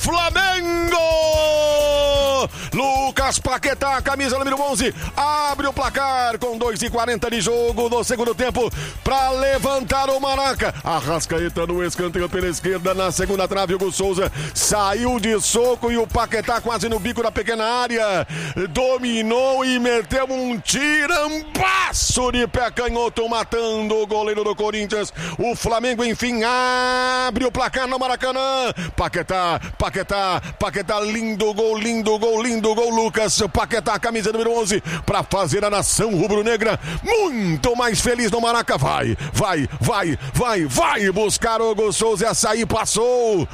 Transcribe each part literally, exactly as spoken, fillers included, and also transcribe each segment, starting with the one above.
Flamengo! Lucas Paquetá, camisa número onze, abre o placar com dois e quarenta de jogo no segundo tempo para levantar o Maraca. Arrascaeta no escanteio pela esquerda, na segunda trave, Hugo Souza saiu de soco e o Paquetá quase no bico da pequena área, dominou e meteu um tirambaço de pé canhoto, matando o goleiro do Corinthians. O Flamengo, enfim, abre o placar no Maracanã. Paquetá, Paquetá, Paquetá, lindo gol, lindo gol, lindo gol, Lucas Paquetá, camisa número onze, para fazer a nação rubro-negra muito mais feliz no Maraca. Vai, vai, vai, vai, vai buscar o Hugo Souza, açaí passou,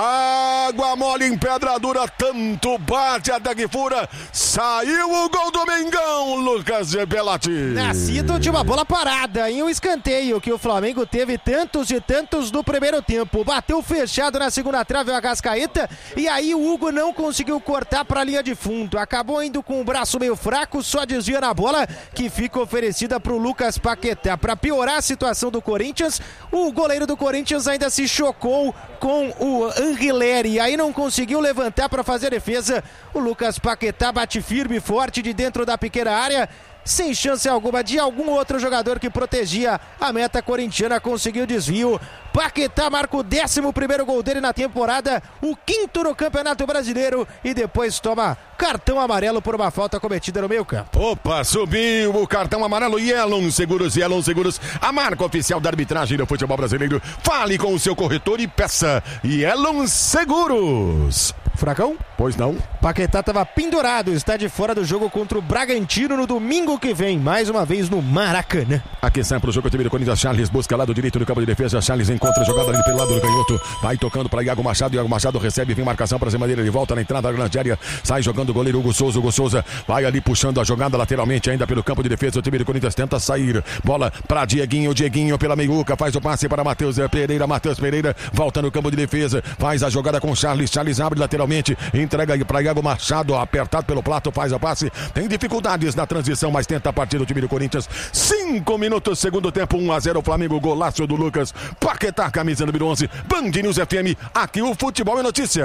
água mole em pedra dura, tanto bate até que fura, saiu o gol do Mengão, Lucas Belatti. Nascido de uma bola parada em um escanteio que o Flamengo teve tantos e tantos no primeiro tempo, bateu fechado na segunda trave o Arrascaeta e aí o Hugo não conseguiu cortar para a linha de fundo, acabou indo com o braço meio fraco, só desvia na bola que fica oferecida para o Lucas Paquetá. Para piorar a situação do Corinthians, o goleiro do Corinthians ainda se chocou com o Anguilleri, aí não conseguiu levantar para fazer a defesa. O Lucas Paquetá bate firme e forte de dentro da pequena área, sem chance alguma de algum outro jogador que protegia a meta corintiana, conseguiu desvio. Paquetá marca o décimo primeiro gol dele na temporada, o quinto no Campeonato Brasileiro, e depois toma cartão amarelo por uma falta cometida no meio campo. Opa, subiu o cartão amarelo. Yellow Seguros, Yellow Seguros, a marca oficial da arbitragem do futebol brasileiro. Fale com o seu corretor e peça Yellow Seguros. Fracão? Pois não. Paquetá estava pendurado, está de fora do jogo contra o Bragantino no domingo que vem, mais uma vez no Maracanã. Aqui sempre o jogo, o time do Corinthians. Charles busca lado direito do campo de defesa, Charles encontra a jogada ali pelo lado do canhoto, vai tocando para Iago Machado, Iago Machado recebe, vem marcação para cima dele, ele volta na entrada da grande área, sai jogando o goleiro Hugo Souza, Hugo Souza vai ali puxando a jogada lateralmente ainda pelo campo de defesa, o time do Corinthians tenta sair, bola para Dieguinho, Dieguinho pela meiuca, faz o passe para Matheus Pereira, Matheus Pereira volta no campo de defesa, faz a jogada com Charles, Charles abre lateralmente, entrega para Iago Machado, apertado pelo plato, faz a passe, tem dificuldades na transição, mas tenta a partida do time do Corinthians. Cinco minutos, segundo tempo, um a zero Flamengo, golaço do Lucas Paquetá, camisa número onze, Band News F M, aqui o futebol é notícia.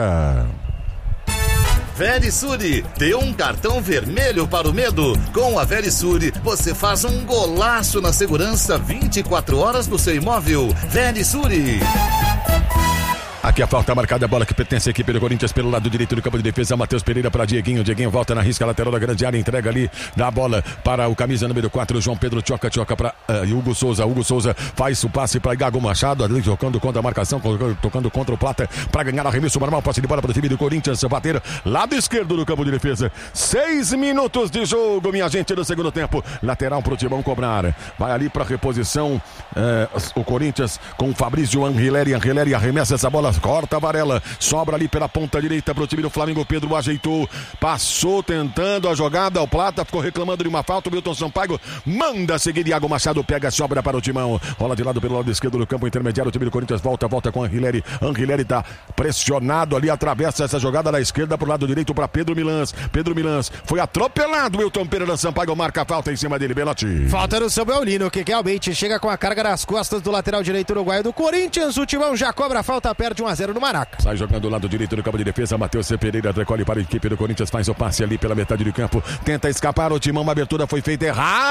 Verisure, dê um cartão vermelho para o medo. Com a Verisure, você faz um golaço na segurança vinte e quatro horas do seu imóvel. Verisure. Aqui a falta marcada, a bola que pertence à equipe do Corinthians pelo lado direito do campo de defesa, Matheus Pereira para Dieguinho, Dieguinho volta na risca lateral da grande área, entrega ali, dá a bola para o camisa número quatro, João Pedro, choca, choca para uh, Hugo Souza, Hugo Souza faz o passe para Iago Machado, ali tocando contra a marcação, tocando contra o Plata, para ganhar arremesso normal, passe de bola para o time do Corinthians, bater lado esquerdo do campo de defesa, seis minutos de jogo, minha gente, do segundo tempo, lateral para o Timão cobrar, vai ali para reposição, uh, o Corinthians com o Fabrício Anguilleri, Anguilleri arremessa essa bola, corta a Varela, sobra ali pela ponta direita para o time do Flamengo, Pedro ajeitou, passou tentando a jogada, o Plata ficou reclamando de uma falta, o Milton Sampaio manda seguir, Iago Machado pega, sobra para o Timão, rola de lado pelo lado esquerdo do campo intermediário, o time do Corinthians volta, volta com Anguilleri, Anguilleri tá pressionado ali, atravessa essa jogada da esquerda pro lado direito para Pedro Milans, Pedro Milans foi atropelado, Milton Pereira Sampaio marca a falta em cima dele, Belatti. Falta no São Paulino, que realmente chega com a carga nas costas do lateral direito uruguaio do Corinthians, o Timão já cobra a falta, perde um a zero no Maraca. Sai jogando do lado direito do campo de defesa, Matheus Pereira recolhe para a equipe do Corinthians, faz o passe ali pela metade do campo, tenta escapar, o Timão, uma abertura foi feita errada.